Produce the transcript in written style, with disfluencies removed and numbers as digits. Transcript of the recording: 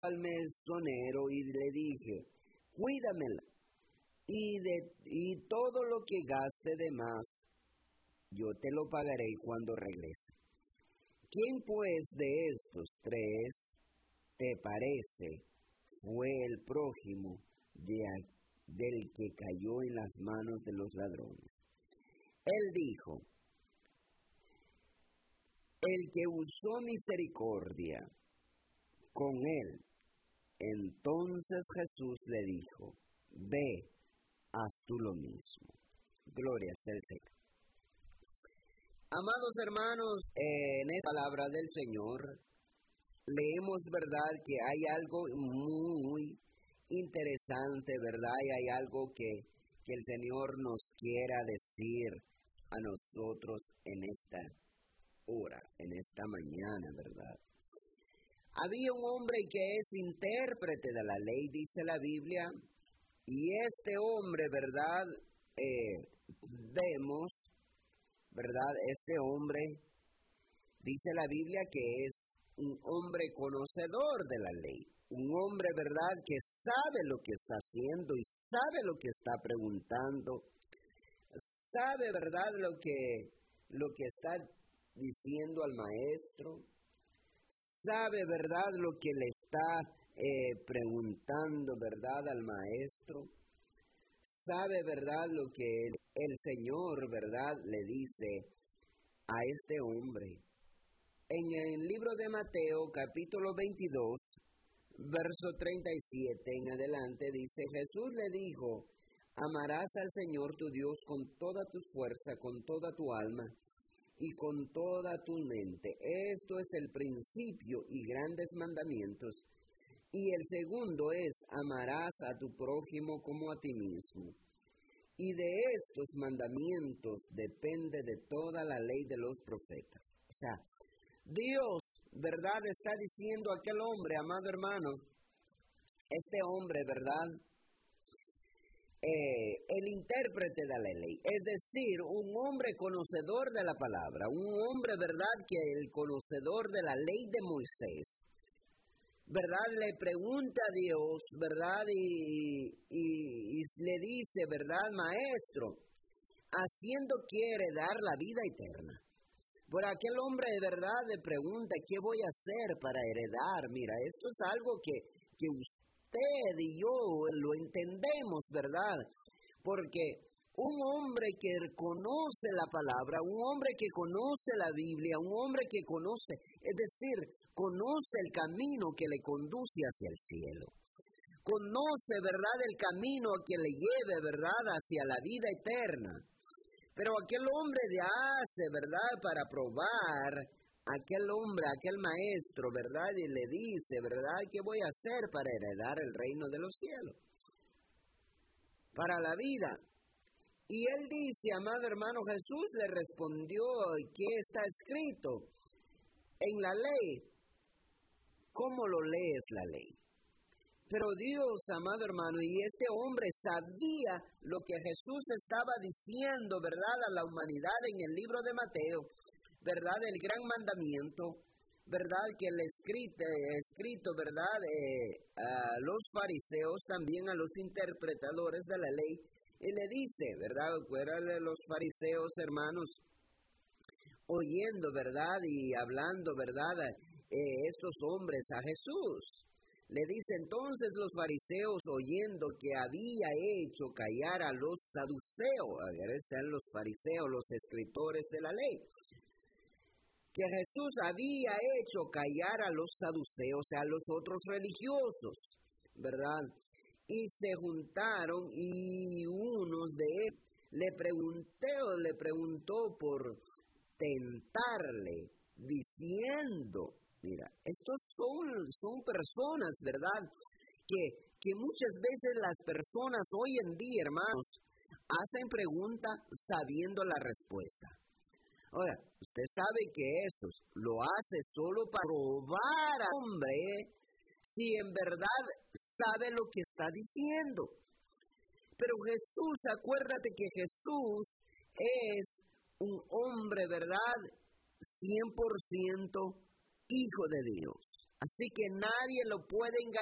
al mesonero y le dije, cuídamela, y todo lo que gaste de más, yo te lo pagaré cuando regrese. ¿Quién pues de estos tres te parece fue el prójimo del que cayó en las manos de los ladrones? Él dijo, el que usó misericordia con él. Entonces Jesús le dijo, ve, haz tú lo mismo. Gloria sea al Señor. Amados hermanos, en esta palabra del Señor, leemos, ¿verdad?, que hay algo muy interesante, ¿verdad? Y hay algo que el Señor nos quiera decir a nosotros en esta hora, en esta mañana, ¿verdad? Había un hombre que es intérprete de la ley, dice la Biblia, y este hombre, ¿verdad?, vemos, ¿verdad?, este hombre, dice la Biblia que es un hombre conocedor de la ley, un hombre, ¿verdad?, que sabe lo que está haciendo y sabe lo que está preguntando, sabe, ¿verdad?, lo que está diciendo al maestro, sabe, ¿verdad?, lo que le está preguntando, ¿verdad?, al maestro, sabe, ¿verdad?, lo que el Señor, ¿verdad?, le dice a este hombre. En el libro de Mateo, capítulo 22, verso 37 en adelante, dice, Jesús le dijo, amarás al Señor tu Dios con toda tu fuerza, con toda tu alma y con toda tu mente. Esto es el principio y grandes mandamientos. Y el segundo es, amarás a tu prójimo como a ti mismo. Y de estos mandamientos depende de toda la ley de los profetas. O sea, Dios, ¿verdad?, está diciendo a aquel hombre, amado hermano, este hombre, ¿verdad?, el intérprete de la ley, es decir, un hombre conocedor de la palabra, un hombre, ¿verdad?, que el conocedor de la ley de Moisés, ¿verdad?, le pregunta a Dios, ¿verdad?, y le dice, ¿verdad?, maestro, haciendo quiere dar la vida eterna. Por aquel hombre de verdad le pregunta, ¿qué voy a hacer para heredar? Mira, esto es algo que usted y yo lo entendemos, ¿verdad? Porque un hombre que conoce la palabra, un hombre que conoce la Biblia, un hombre que conoce, es decir, conoce el camino que le conduce hacia el cielo. Conoce, ¿verdad?, el camino que le lleve, ¿verdad?, hacia la vida eterna. Pero aquel hombre le hace, ¿verdad?, para probar, aquel hombre, aquel maestro, ¿verdad?, y le dice, ¿verdad?, ¿qué voy a hacer para heredar el reino de los cielos? Para la vida. Y él dice, amado hermano, Jesús le respondió, ¿qué está escrito en la ley? ¿Cómo lo lees la ley? Pero Dios, amado hermano, y este hombre sabía lo que Jesús estaba diciendo, ¿verdad?, a la humanidad en el libro de Mateo, ¿verdad?, el gran mandamiento, ¿verdad?, que el escrito, ¿verdad?, a los fariseos, también a los interpretadores de la ley, y le dice, ¿verdad?, fuera de los fariseos, hermanos, oyendo, ¿verdad?, y hablando, ¿verdad?, estos hombres a Jesús. Le dice entonces los fariseos, oyendo que había hecho callar a los saduceos, están los fariseos, los escritores de la ley, que Jesús había hecho callar a los saduceos, o sea, a los otros religiosos, ¿verdad? Y se juntaron y unos de ellos le preguntó por tentarle, diciendo, mira, estos son personas, ¿verdad?, que muchas veces las personas hoy en día, hermanos, hacen preguntas sabiendo la respuesta. Ahora, usted sabe que esto lo hace solo para probar al hombre si en verdad sabe lo que está diciendo. Pero Jesús, acuérdate que Jesús es un hombre, ¿verdad?, 100% Hijo de Dios. Así que nadie lo puede engañar.